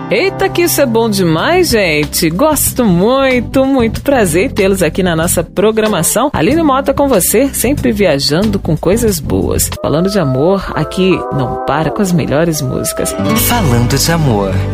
Eita, que isso é bom demais, gente. Gosto muito, muito prazer em tê-los aqui na nossa programação. Aline Mota com você, sempre viajando com coisas boas. Falando de amor, aqui não para com as melhores músicas. Falando de amor.